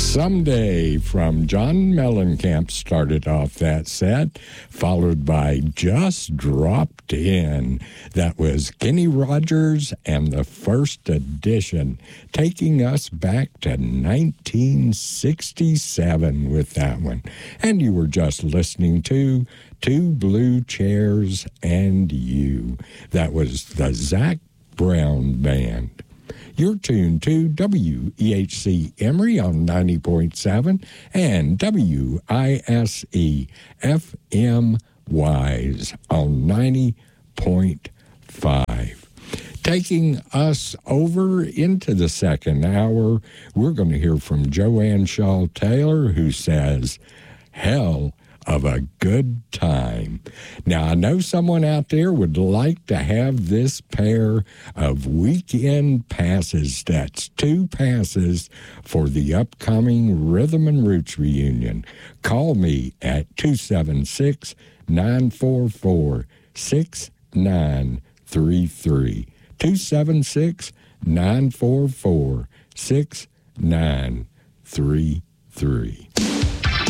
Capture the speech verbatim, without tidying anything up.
Someday from John Mellencamp started off that set, followed by Just Dropped In. That was Kenny Rogers and the First Edition, taking us back to nineteen sixty-seven with that one. And you were just listening to Two Blue Chairs and You. That was the Zac Brown Band. You're tuned to W E H C Emory on ninety point seven and W I S E F M Wise on ninety point five. Taking us over into the second hour, we're going to hear from Joanne Shaw Taylor, who says, "Hell of a good time." Now, I know someone out there would like to have this pair of weekend passes. That's two passes for the upcoming Rhythm and Roots reunion. Call me at two seven six, nine four four, six nine three three. two seven six, nine four four, six nine three three.